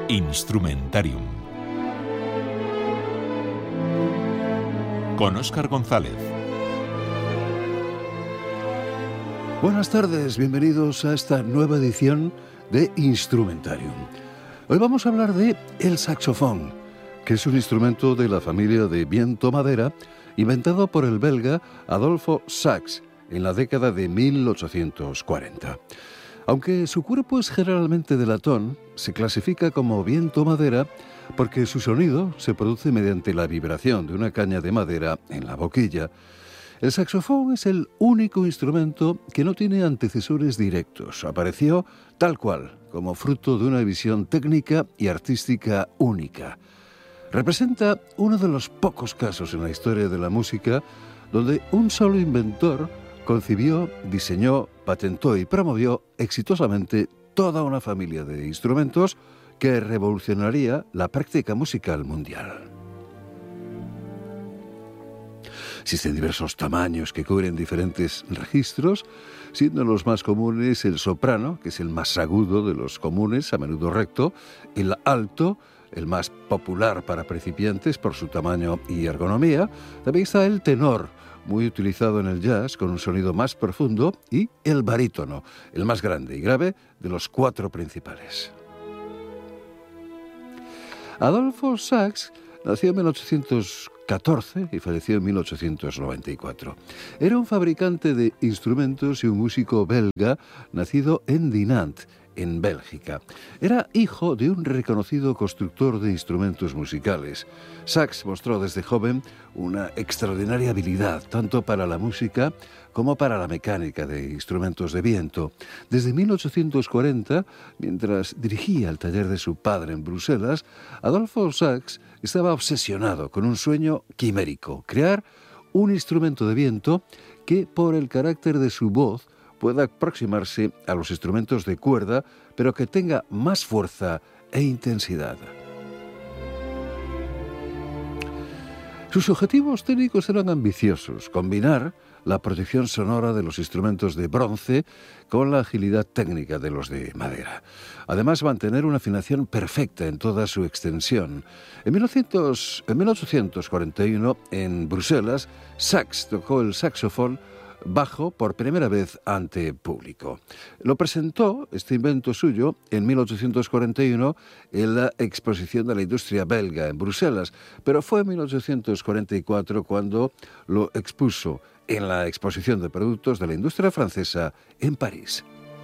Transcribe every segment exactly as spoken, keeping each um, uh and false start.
Instrumentarium con Óscar González. Buenas tardes, bienvenidos a esta nueva edición de Instrumentarium. Hoy vamos a hablar de el saxofón, que es un instrumento de la familia de viento-madera, inventado por el belga Adolphe Sax en la década de mil ochocientos cuarenta. Aunque su cuerpo es generalmente de latón, se clasifica como viento-madera porque su sonido se produce mediante la vibración de una caña de madera en la boquilla. El saxofón es el único instrumento que no tiene antecesores directos. Apareció tal cual, como fruto de una visión técnica y artística única. Representa uno de los pocos casos en la historia de la música donde un solo inventor concibió, diseñó, patentó y promovió exitosamente toda una familia de instrumentos que revolucionaría la práctica musical mundial. Existen diversos tamaños que cubren diferentes registros, siendo los más comunes el soprano, que es el más agudo de los comunes, a menudo recto, el alto, el más popular para principiantes por su tamaño y ergonomía. También está el tenor, muy utilizado en el jazz, con un sonido más profundo, y el barítono, el más grande y grave de los cuatro principales. Adolphe Sax nació en mil ochocientos catorce y falleció en mil ochocientos noventa y cuatro. Era un fabricante de instrumentos y un músico belga nacido en Dinant, en Bélgica. Era hijo de un reconocido constructor de instrumentos musicales. Sax mostró desde joven una extraordinaria habilidad, tanto para la música como para la mecánica de instrumentos de viento. Desde mil ochocientos cuarenta, mientras dirigía el taller de su padre en Bruselas, Adolphe Sax estaba obsesionado con un sueño quimérico: crear un instrumento de viento que, por el carácter de su voz, pueda aproximarse a los instrumentos de cuerda, pero que tenga más fuerza e intensidad. Sus objetivos técnicos eran ambiciosos: combinar la protección sonora de los instrumentos de bronce con la agilidad técnica de los de madera. Además, mantener una afinación perfecta en toda su extensión. En, mil ochocientos cuarenta y uno, en Bruselas, Sax tocó el saxofón bajo por primera vez ante público. Lo presentó, este invento suyo, en mil ochocientos cuarenta y uno en la Exposición de la Industria Belga en Bruselas, pero fue en mil ochocientos cuarenta y cuatro cuando lo expuso en la Exposición de Productos de la Industria Francesa en París.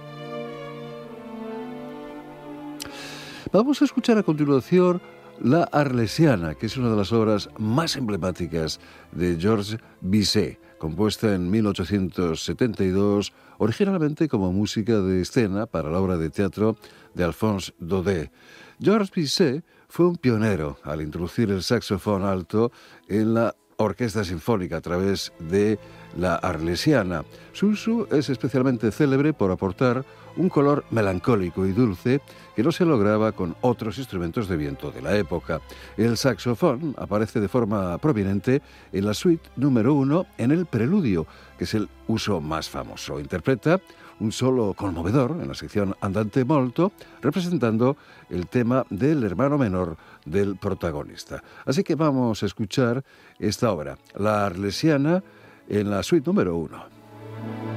Vamos a escuchar a continuación La Arlésiana, que es una de las obras más emblemáticas de Georges Bizet, compuesta en mil ochocientos setenta y dos, originalmente como música de escena para la obra de teatro de Alphonse Daudet. Georges Bizet fue un pionero al introducir el saxofón alto en la orquesta sinfónica a través de La Arlésiana. Su uso es especialmente célebre por aportar un color melancólico y dulce que no se lograba con otros instrumentos de viento de la época. El saxofón aparece de forma prominente en la suite número uno en el preludio, que es el uso más famoso. Interpreta un solo conmovedor en la sección Andante molto, representando el tema del hermano menor del protagonista. Así que vamos a escuchar esta obra, La Arlésiana, en la suite número uno.